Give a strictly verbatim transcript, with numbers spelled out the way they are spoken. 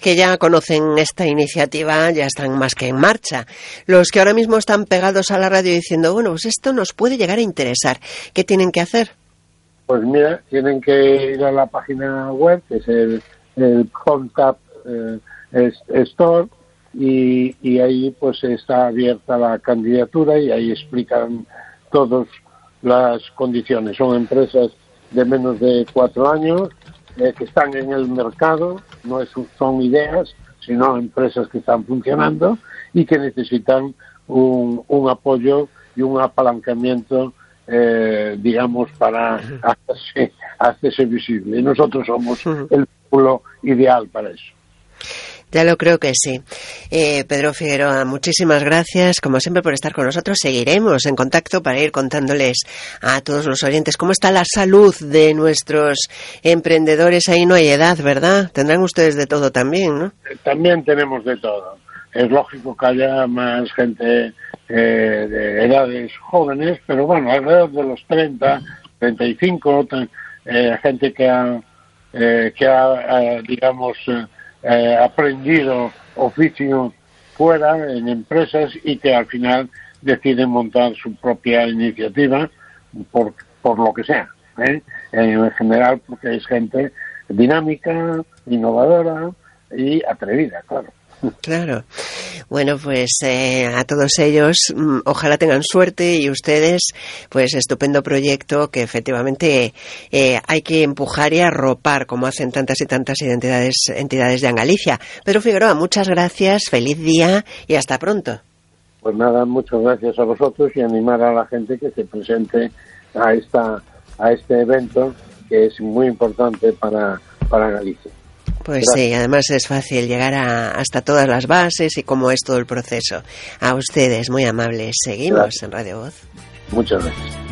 que ya conocen esta iniciativa ya están más que en marcha. Los que ahora mismo están pegados a la radio diciendo, bueno, pues esto nos puede llegar a interesar, ¿qué tienen que hacer? Pues mira, tienen que ir a la página web, que es el, el Contact eh, Store, y, y ahí pues está abierta la candidatura y ahí explican todas las condiciones. Son empresas de menos de cuatro años eh, que están en el mercado, no es, son ideas, sino empresas que están funcionando y que necesitan un, un apoyo y un apalancamiento, eh, digamos, para hacerse, hacerse visible. Y nosotros somos el pueblo ideal para eso. Ya lo creo que sí. Eh, Pedro Figueroa, muchísimas gracias, como siempre, por estar con nosotros. Seguiremos en contacto para ir contándoles a todos los oyentes cómo está la salud de nuestros emprendedores. Ahí no hay edad, ¿verdad? Tendrán ustedes de todo también, ¿no? También tenemos de todo. Es lógico que haya más gente eh, de edades jóvenes, pero bueno, alrededor de los treinta, treinta y cinco, eh, gente que ha, eh, que ha eh, digamos... Eh, Eh, aprendido oficio fuera en empresas y que al final deciden montar su propia iniciativa por, por lo que sea, ¿eh? En general porque es gente dinámica, innovadora y atrevida, claro. Claro. Bueno, pues eh, a todos ellos, mmm, ojalá tengan suerte y ustedes, pues estupendo proyecto que efectivamente eh, hay que empujar y arropar como hacen tantas y tantas entidades, entidades de Galicia. Pedro Figueroa, muchas gracias, feliz día y hasta pronto. Pues nada, muchas gracias a vosotros y animar a la gente que se presente a esta a este evento que es muy importante para, para Galicia. Pues sí, además es fácil llegar a, hasta todas las bases y cómo es todo el proceso. A ustedes, muy amables. Seguimos Gracias. En Radio Voz. Muchas gracias.